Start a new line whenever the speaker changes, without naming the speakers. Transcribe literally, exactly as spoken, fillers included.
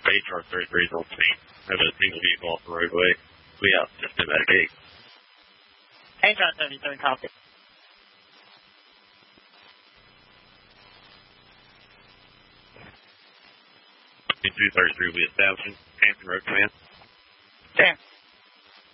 H R thirty-three is on scene. Have a single vehicle off the roadway. We out just in that gate.
H R thirty-three, copy.
two thirty-three, we establishing. Hampton Road Command.
Damn.